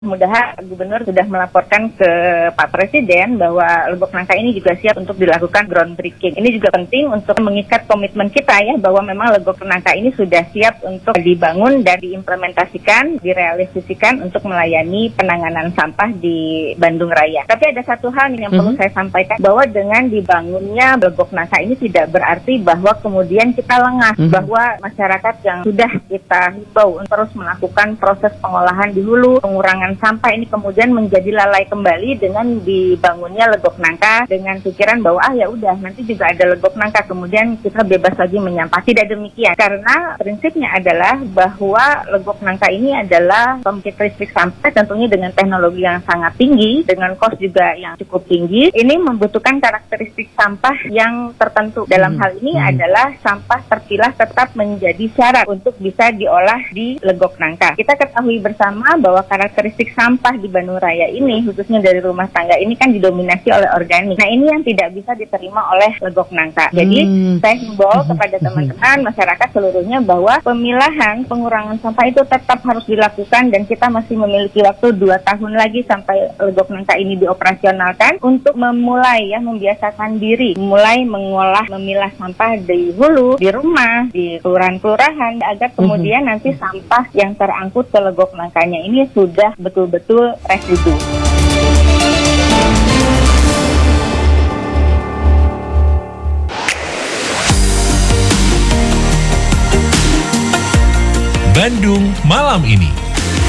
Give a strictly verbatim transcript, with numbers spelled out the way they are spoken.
Mudah-mudahan Gubernur sudah melaporkan ke Pak Presiden bahwa Legok Nangka ini juga siap untuk dilakukan groundbreaking. Ini juga penting untuk mengikat komitmen kita ya bahwa memang Legok Nangka ini sudah siap untuk dibangun dan diimplementasikan, direalisasikan untuk melayani penanganan sampah di Bandung Raya. Tapi ada satu hal yang perlu mm-hmm. saya sampaikan bahwa dengan dibangunnya Legok Nangka ini tidak berarti bahwa kemudian kita lengah, mm-hmm. bahwa masyarakat yang sudah kita himbau untuk terus melakukan proses pengolahan di hulu, pengurangan sampah ini kemudian menjadi lalai kembali dengan dibangunnya Legok Nangka dengan pikiran bahwa ah ya udah nanti juga ada Legok Nangka kemudian kita bebas lagi menyampah. Tidak demikian, karena prinsipnya adalah bahwa Legok Nangka ini adalah pembangkit listrik sampah tentunya dengan teknologi yang sangat tinggi, dengan kos juga yang cukup tinggi. Ini membutuhkan karakteristik sampah yang tertentu. Dalam hmm. hal ini hmm. adalah sampah terpilah tetap menjadi syarat untuk bisa diolah di Legok Nangka. Kita ketahui bersama bahwa karakteristik sampah di Bandung Raya ini, khususnya dari rumah tangga ini kan didominasi oleh organik. Nah ini yang tidak bisa diterima oleh Legok Nangka. Jadi hmm. saya himbau kepada teman-teman masyarakat seluruhnya bahwa pemilahan pengurangan sampah itu tetap harus dilakukan dan kita masih memiliki waktu dua tahun lagi sampai Legok Nangka ini dioperasionalkan untuk memulai ya membiasakan diri, mulai mengolah memilah sampah di hulu, di rumah, di kelurahan-kelurahan agar kemudian nanti sampah yang terangkut ke Legok Nangkanya ini sudah betul-betul residu. Bandung Malam Ini.